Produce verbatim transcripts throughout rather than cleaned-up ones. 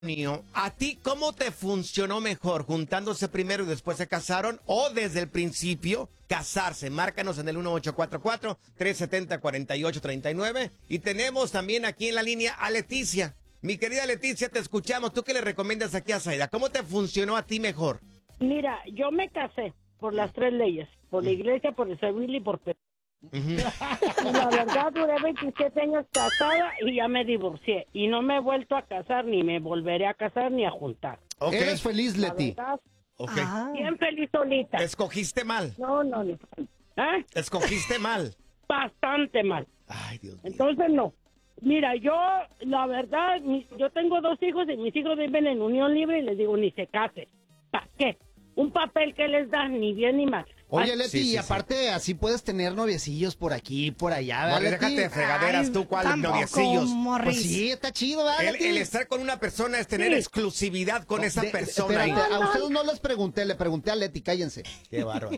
¿A ti cómo te funcionó mejor? ¿Juntándose primero y después se casaron? ¿O desde el principio casarse? Márcanos en el uno ocho cuatro cuatro, tres siete cero, cuatro ocho tres nueve. Y tenemos también aquí en la línea a Leticia. Mi querida Leticia, te escuchamos. ¿Tú qué le recomiendas aquí a Zaida? ¿Cómo te funcionó a ti mejor? Mira, yo me casé por las tres leyes. Por la iglesia, por el civil y por... Uh-huh. Y la verdad, duré veintisiete años casada y ya me divorcié. Y no me he vuelto a casar, ni me volveré a casar, ni a juntar. Okay. ¿Eres feliz, Leti? La verdad, okay. Bien feliz solita. ¿Escogiste mal? No, no, no. ¿Eh? ¿Escogiste mal? Bastante mal. Ay, Dios mío. Entonces, no. Mira, yo, la verdad, mi, yo tengo dos hijos y mis hijos viven en unión libre y les digo, ni se casen. ¿Para qué? Un papel que les dan, ni bien ni mal. Oye, Leti, sí, sí, y aparte sí. Así puedes tener noviecillos por aquí, por allá, ¿verdad, Leti? Déjate de fregaderas. Ay, tú, ¿cuál noviecillos? Pues sí, está chido, ¿verdad, el, el estar con una persona es tener sí. exclusividad con no, esa de, persona. Espérate, ahí. A ustedes no les pregunté, le pregunté a Leti, cállense. Qué bárbaro.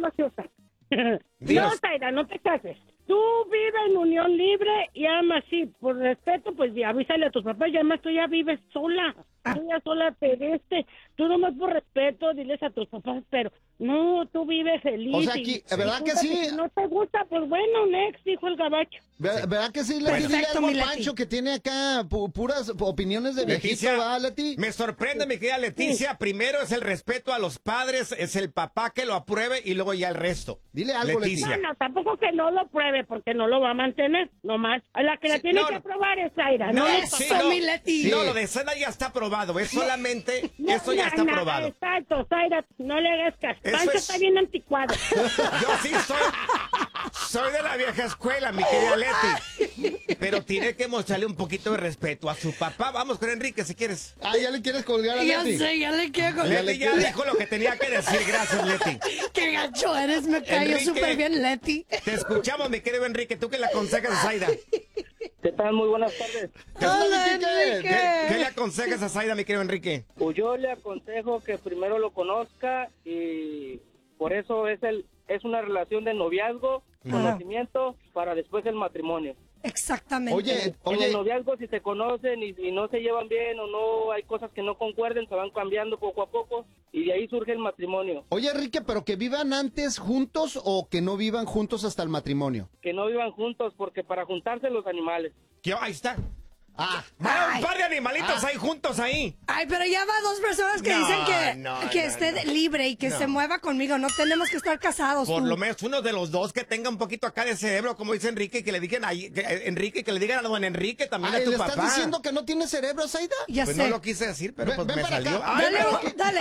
No, Zaida, no te cases. Tú vives en unión libre y además sí, por respeto, pues ya avísale a tus papás, y además tú ya vives sola, tú ya sola te veste, tú nomás por respeto diles a tus papás, pero no, tú vives feliz. O sea, aquí, y, ¿verdad que sí? Si no te gusta, pues bueno, next, dijo el gabacho. ¿Verdad que sí? Le bueno, dile algo a Pancho que tiene acá pu puras opiniones de viejito, ¿verdad, Leti? Me sorprende, mi querida Leticia, sí. Primero es el respeto a los padres, es el papá que lo apruebe y luego ya el resto. Dile algo, Leticia. No, no, tampoco que no lo apruebe porque no lo va a mantener, nomás. A la que la sí, tiene no, que aprobar es Zaira, ¿no? No, sí, no, mi Leti. Sí. No, lo de Zaira ya está aprobado, es solamente, no, eso ya está no, aprobado. Exacto, Zaira, no le hagas caso. Pancho es... está bien anticuado. Yo sí soy, soy de la vieja escuela, mi querida Leti. Pero tiene que mostrarle un poquito de respeto a su papá. Vamos con Enrique, si quieres. Ah, ya le quieres colgar a ya Leti. Ya sé, ya le quiero colgar. Leti ya dijo lo que tenía que decir. Gracias, Leti. Qué gacho eres, me cayó súper bien, Leti. Te escuchamos, mi querido Enrique. ¿Tú qué le aconsejas a Zaida? ¿Qué tal? Muy buenas tardes. Hola, Enrique. ¿Qué, ¿Qué le aconsejas a Zaida, mi querido Enrique? Pues yo le aconsejo que primero lo conozca y por eso es el es una relación de noviazgo, Ajá. conocimiento, para después el matrimonio. Exactamente. Oye, oye. En el noviazgo, si se conocen y, y no se llevan bien o no hay cosas que no concuerden, se van cambiando poco a poco y de ahí surge el matrimonio. Oye, Enrique, ¿pero que vivan antes juntos o que no vivan juntos hasta el matrimonio? Que no vivan juntos, porque para juntarse los animales. ¿Qué? Ahí está. Ah, va un par de animalitos ah. ahí juntos ahí. Ay, pero ya va dos personas que no, dicen que, no, que no, esté no. libre y que no. se mueva conmigo. No tenemos que estar casados. Por tú. lo menos uno de los dos que tenga un poquito acá de cerebro, como dice Enrique, que le digan a que, Enrique, que le digan a don Enrique también Ay, a tu ¿le papá. estás diciendo que no tiene cerebro, Zaida? Ya pues sé. no lo quise decir, pero ven, pues ven me salió. Acá. Ay, dale, pero... dale.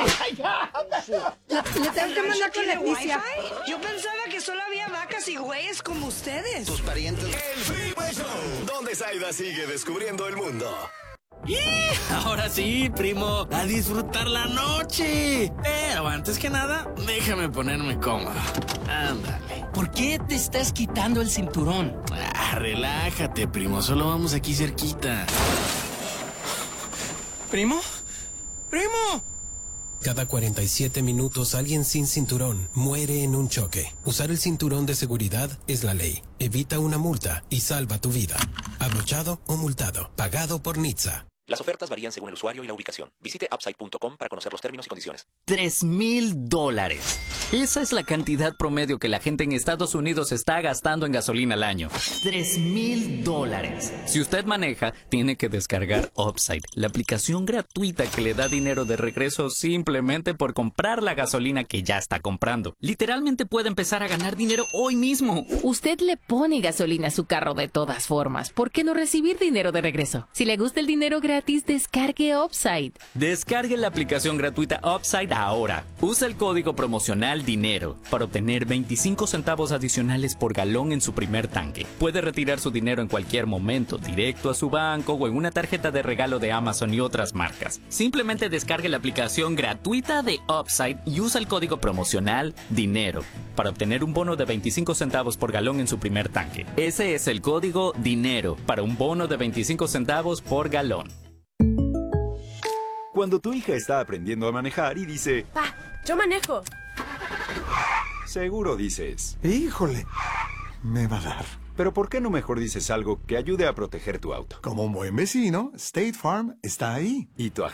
Le, le tengo que mandar con Leticia. Yo pensaba que solo había vacas y güeyes como ustedes. Tus parientes. El Freeway Show, donde Zaida sigue descubriendo el mundo. ¡Y! Ahora sí, primo, a disfrutar la noche. Pero antes que nada, déjame ponerme cómodo. Ándale. ¿Por qué te estás quitando el cinturón? Ah, relájate, primo, solo vamos aquí cerquita. ¿Primo? ¡Primo! Cada cuarenta y siete minutos alguien sin cinturón muere en un choque. Usar el cinturón de seguridad es la ley. Evita una multa y salva tu vida. Abrochado o multado. Pagado por N H T S A. Las ofertas varían según el usuario y la ubicación. Visite upside punto com para conocer los términos y condiciones. Tres mil dólares. Esa es la cantidad promedio que la gente en Estados Unidos está gastando en gasolina al año. Tres mil dólares. Si usted maneja, tiene que descargar Upside, la aplicación gratuita que le da dinero de regreso simplemente por comprar la gasolina que ya está comprando. Literalmente puede empezar a ganar dinero hoy mismo. Usted le pone gasolina a su carro de todas formas. ¿Por qué no recibir dinero de regreso? Si le gusta el dinero gratis, descargue Upside. Descargue la aplicación gratuita Upside ahora. Usa el código promocional DINERO para obtener veinticinco centavos adicionales por galón en su primer tanque. Puede retirar su dinero en cualquier momento, directo a su banco o en una tarjeta de regalo de Amazon y otras marcas. Simplemente descargue la aplicación gratuita de Upside y usa el código promocional DINERO para obtener un bono de veinticinco centavos por galón en su primer tanque. Ese es el código DINERO para un bono de veinticinco centavos por galón. Cuando tu hija está aprendiendo a manejar y dice... Pa, yo manejo. Seguro dices... Híjole, me va a dar. Pero ¿por qué no mejor dices algo que ayude a proteger tu auto? Como un buen vecino, State Farm está ahí. ¿Y tu